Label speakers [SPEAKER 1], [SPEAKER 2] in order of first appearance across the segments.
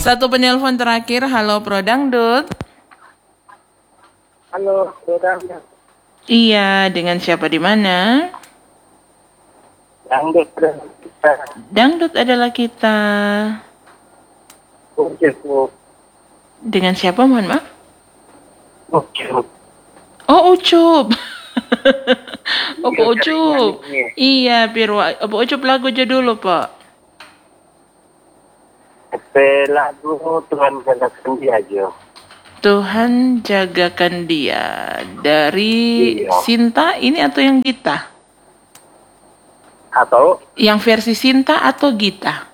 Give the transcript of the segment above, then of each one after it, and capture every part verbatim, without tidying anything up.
[SPEAKER 1] Satu penelpon terakhir. Halo Pro Dangdut.
[SPEAKER 2] Halo, Pro Dangdut.
[SPEAKER 1] Iya, dengan siapa di mana?
[SPEAKER 2] Dangdut adalah kita.
[SPEAKER 1] Dangdut adalah kita.
[SPEAKER 2] Ucup.
[SPEAKER 1] Dengan siapa, mohon maaf?
[SPEAKER 2] Ucup.
[SPEAKER 1] Oh, Ucup. Opo Ucup. Iya, Pirwa. Opo Ucup lagu aja dulu, Pak.
[SPEAKER 2] P lagu Tuhan jagakan dia aja.
[SPEAKER 1] Tuhan jagakan dia. Dari
[SPEAKER 2] Iya.
[SPEAKER 1] Sinta ini atau yang Gita?
[SPEAKER 2] Atau
[SPEAKER 1] Yang versi Sinta atau Gita?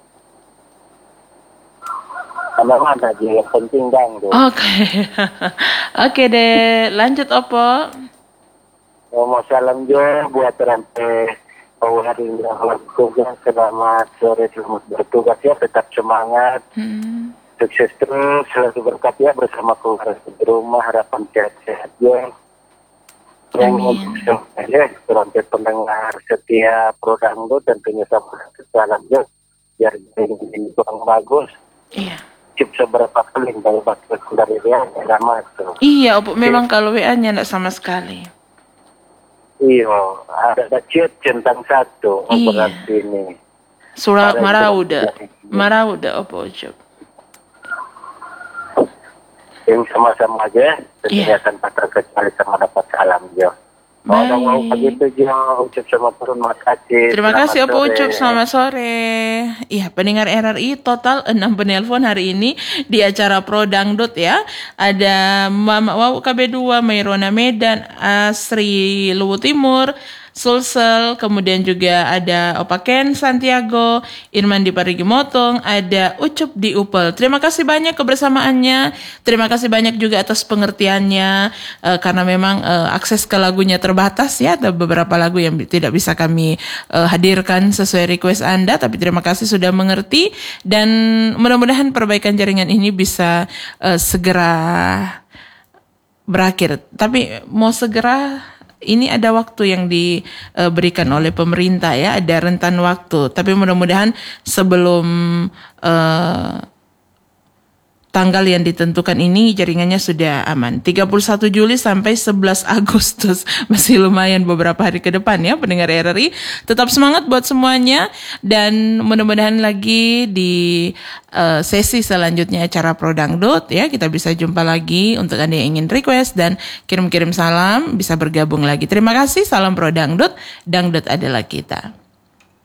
[SPEAKER 2] mana aja yang penting dangdut.
[SPEAKER 1] Oke. Oke deh, lanjut Opo.
[SPEAKER 2] Oh, mau salam juga buat rantai hari yang bertugas. Selamat sore, selamat bertugas ya, tetap semangat.
[SPEAKER 1] Hmm.
[SPEAKER 2] Sukses terus, selalu berkat ya bersama keluarga di rumah, harapan sehat-sehat ya. Yang untuk ya, rantai pendengar setiap Pro Dangdut tentunya sama salam ya, biar ini kurang bagus.
[SPEAKER 1] Iya.
[SPEAKER 2] Cip seberapa kali dari batas dari dia nggak masuk.
[SPEAKER 1] Iya, Opo memang kalau W A-nya enggak sama sekali.
[SPEAKER 2] Iya, ada ada chat centang satu
[SPEAKER 1] Iya.
[SPEAKER 2] berarti ini.
[SPEAKER 1] Surah
[SPEAKER 2] Ada
[SPEAKER 1] Marauda.
[SPEAKER 2] itu.
[SPEAKER 1] Marauda Opo Ucup.
[SPEAKER 2] Yang sama-sama aja, tentunya
[SPEAKER 1] Iya.
[SPEAKER 2] tanpa terkecuali sama dapat salam jo. Oh,
[SPEAKER 1] Baik.
[SPEAKER 2] mau begitu jo, ucap sama turun makasih.
[SPEAKER 1] Terima
[SPEAKER 2] Selamat
[SPEAKER 1] kasih Opo
[SPEAKER 2] sore.
[SPEAKER 1] Ucup, selamat sore. Iya, pendengar R R I total enam penelpon hari ini di acara Pro Dangdut ya. Ada Mama Wawu K B dua, Mairona Medan, Asri Luwu Timur, Sulsel, kemudian juga ada Opa Ken Santiago, Irman di Parigi Motong, ada Ucup di Upel. Terima kasih banyak kebersamaannya, terima kasih banyak juga atas pengertiannya, eh, karena memang eh, akses ke lagunya terbatas ya, ada beberapa lagu yang bi- tidak bisa kami eh, hadirkan sesuai request Anda, tapi terima kasih sudah mengerti dan mudah-mudahan perbaikan jaringan ini bisa eh, segera berakhir. Tapi mau segera, ini ada waktu yang diberikan oleh pemerintah ya, ada rentan waktu. Tapi mudah-mudahan sebelum uh, tanggal yang ditentukan ini jaringannya sudah aman. tiga puluh satu Juli sampai sebelas Agustus. Masih lumayan beberapa hari ke depan ya pendengar R R I. Tetap semangat buat semuanya dan mudah-mudahan lagi di uh, sesi selanjutnya acara Pro Dangdut ya, kita bisa jumpa lagi. Untuk Anda yang ingin request dan kirim-kirim salam bisa bergabung lagi. Terima kasih, salam Pro Dangdut. Dangdut adalah kita.